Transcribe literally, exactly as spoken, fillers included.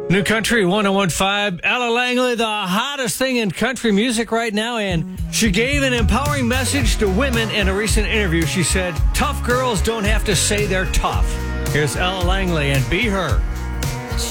New Country one oh one point five. Ella Langley, the hottest thing in country music right now, and she gave an empowering message to women in a recent interview. She said, tough girls don't have to say they're tough. Here's Ella Langley and Be Her.